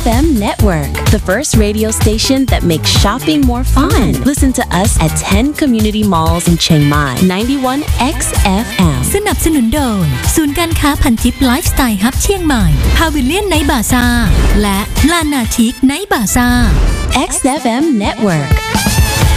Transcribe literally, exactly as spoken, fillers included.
F M Network, the first radio station that makes shopping more fun. Listen to us at ten community malls in Chiang Mai, ninety-one X F M. สนับสนุนโดยศูนย์การค้าพันทิปไลฟ์สไตล์ฮับเชียงใหม่พาวิลเลียนไนท์บาซ่าและลานาทิกไนท์บาซ่า X F M Network